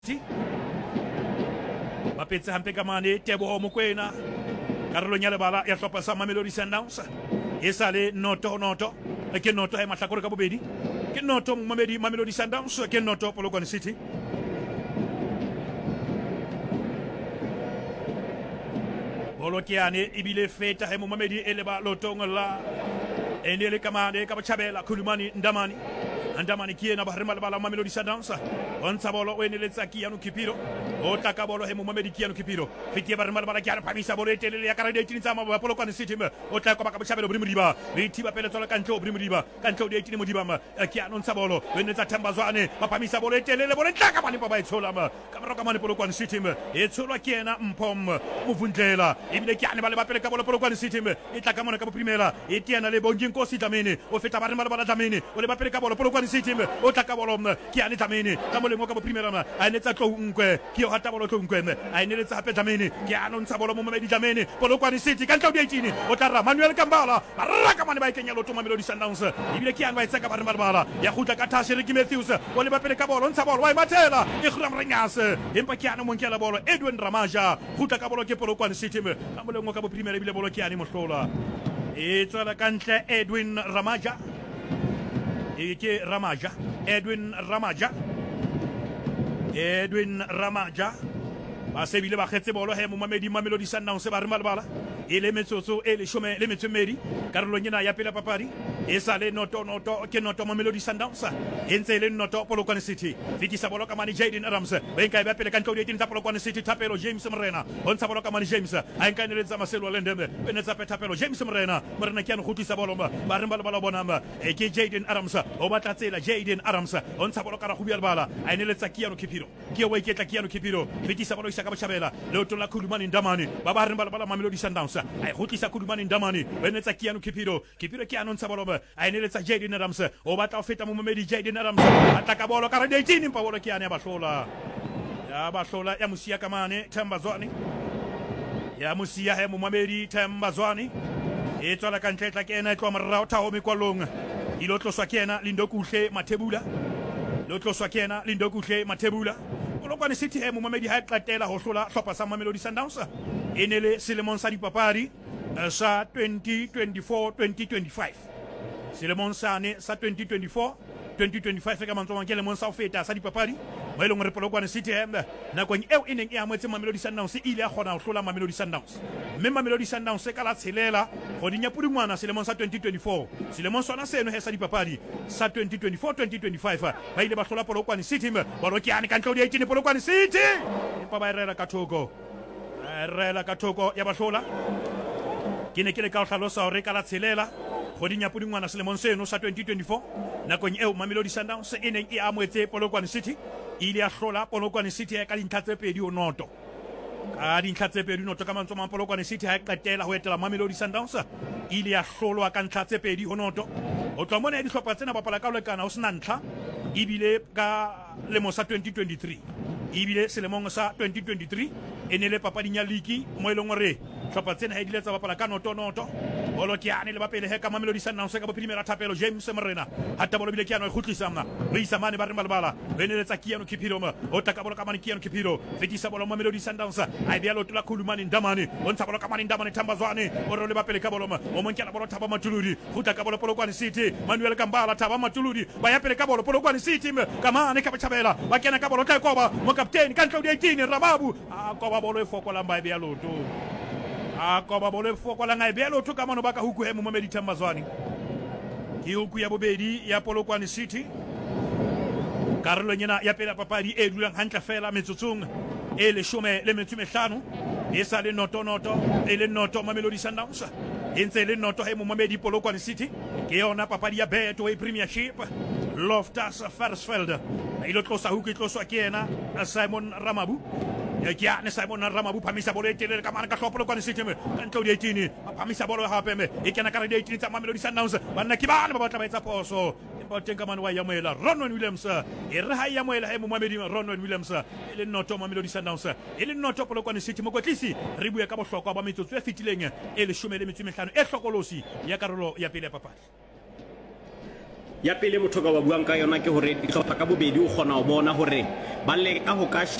Mapetse hampe ka mane Teboho Mokoena karolong ya lebala ya hlopha sa Mamelodi Sundowns e sale noto ke noto ha mahlakore ka bobedi ke noto Mamelodi Sundowns ke noto Polokwane City. Bolo kiane ibile feta ha Momamedi e leba lotong la enele kamane ka bachabela Khulumani Ndamani kiena ba rema lebala Mamelodi Sundowns onsa bolo o eneletsa Kiano Kipiro o taka bolo he Momamedi Kiano Kipiro fitie ba rema lebala kiana pamisa bolo etelele ya karade tinza ma Polokwane City o taka ba ka bachabela Brimriba ritiba pele tola kanto Brimriba kanto de tini modiba ma kiano onsa bolo enetsa Thambazwane ba pamisa bolo etelele bolo taka mani baba itsola ma kamera ka mani Polokwane City e tsolwa kiena mpom muvundlela ibile kiane ba le ba pele ka bolo Polokwane City e taka mona ka primera e tiana le Bonginkosi Dlamini o feta ba rema lebala Dlamini o le ba pele ka bolo Polokwane City o taka bolo kiane Dlamini ka molengo ka primera ma a netsa Tlounkwe ki o hata bolo Tlounkwe a neletsa hape Dlamini ke anontsha bolo Momamedi Dlamini Polokwane City ka ntlo di 18 o tla Manuel Kambala baraka mane ba ikenya loto Mamelodi Sundowns ibile kiane ba itsaka ba rema lebala ya khutla ka Tashi Ricky Matthews o le ba pele ka bolo ntsha bolo wa imatela e khram Renyas empa kiane mo nkela bolo Edwin Ramaja khutla ka bolo ke Polokwane City ka molengo ka primera ibile bolo kiane mohlola e tswela ka ntle Edwin Ramaja Edwin Ramaja ba sebile ba khetse bolo he Mamelodi Sundowns ba rema lebala ele metsotso ele shome le metsomedi karolong ena ya pela papadi e sale noto ke noto Mamelodi Sundowns entse le noto Polokwane City fitisa bolo ka mani Jaden Adams ba nka ba pele ka ntlo di tsa Polokwane City Thapelo James Morena ontsha bolo ka mani James a nka ne letsa Marcelo Lendeme ene tsa Thapelo James Morena ke ano khutisa bolo ba rema lebala bona e ke Jaden Adams o batla tsela Jaden Adams ontsha bolo ka ra khubia lebala a ne letsa Kiano Kipiro ke wa iketla Kiano Kipiro fitisa bolo ka bachabela leoto la Khulumani Ndamani ba ba rema lebala Mamelodi Sundowns ai khutisa Khulumani Ndamani ene tsa Kiano Kipiro ke anontsha bolo ba a ne letsa Jaden Adams o batla o feta Momamedi Jaden Adams ataka bolo ka ra 18 mpa bolo kiane ba hlola ya musia kamane Thambazwane ya musia he Momamedi Thambazwane e tswala ka ntletla ke ena e tloa morao Taho Mekwalong ilo tloswa ke ena Lindokuhle Mathebula Polokwane City he Momamedi ha qetela ho hlola hlopha sa Mamelodi Sundowns enele selemong sa dipapadi sa 2024-2025 selemong sane sa 2024-2025 ka mantswe ke lemong sa ho feta sa dipapadi mo eleng re Polokwane City nakong eo e neng e ametse Mamelodi Sundowns ile ya khona ho hlola Mamelodi Sundowns mme Mamelodi Sundowns ka la tshelela goding ya Pudungwana selemong sa 2024 selemong sona seno he sa dipapadi sa 2024-2025 ba ile ba hlola Polokwane City bolo kiane ka ntlo di 18 Polokwane City empa ba rela ka thoko ya ba hlola ke ne ke le ka hlalosa hore ka la tshelela goding ya Pudungwana selemong seno sa 2024 nakong eo Mamelodi Sundowns e neng e ametse Polokwane City ile ya hlola Polokwane City ka dintlha tse pedi o noto ka mantswe ma Polokwane City ha qetela ho etela Mamelodi Sundowns ile ya hlolwa ka ntlha tse pedi ho noto o tla mona dihlopha tsena bapala ka lekana ho sena ntlha ibile ka lemo sa 2023 ibile selemong sa 2023 enele papading ya league mo eleng hore hlopha tsena ha di letsa bapala ka noto bolo kiane le bapele he ka Mamelodi Sundowns ka primera Thapelo James Morena hatta bolo bile kiano e khutlisa mna o isa mane ba rema lebala beneletsa Kiano Kipiro o taka bolo ka mane Kiano Kipiro fetisa bolo Mamelodi Sundowns ai bia lo tla Khulumani Ndamani ontsha bolo ka mane Ndamani Thambazwane o re le bapele ka bolo o monkela bolo Thaba Matuludi futa ka bolo Polokwane City Manuel Kambala Thaba Matuludi ba ya pele ka bolo Polokwane City ka mane ka bachabela ba kena ka bolo Takoba mo captain ka ntlo di 18 Rababu a koba bolo e fokola mba bia loto koba bolo e fokola ngai bia loto ka mono ba ka huku he Momamedi Thambazwane ke huku ya bobedi ya Polokwane City karolo nyena ya pela papadi e dulang hantle fela metsotsong e le shome le metso mehlano e sa le noto e le noto Mamelodi Sundowns entse le noto he Momamedi Polokwane City ke yona papadi ya Betway Premiership Loftus Versfeld ilo tlosa huku itloswa ke ena Simon Ramabu Simon Ramabu phamisa bolo e telele ka mane ka hlopo Polokwane City ka ntlo di 18 phamisa bolo hape e kena ka di 18 tsa Mamelodi Sundowns banna ke bana ba batla ba etsa poso empa ka mane wa ya moela Ronwen Williams e re ha ya moela he Momamedi Ronwen Williams e le noto Mamelodi Sundowns e le noto Polokwane City mokotlisi re bua ka bohlokwa ba metsotso e fitileng e le 15 e hlokolosi ya karolo ya pele ya papadi ya pele motho ka wa buang ka yona ke hore dihlopha ka bobedi o kgona ho bona hore ba le ka ho ka